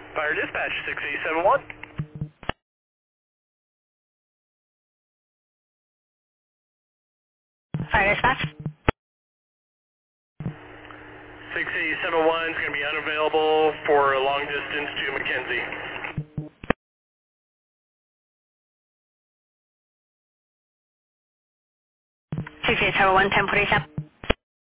Fire dispatch 6871. Fire dispatch. 6871 is going to be unavailable for a long distance to McKenzie. 6871, 1047.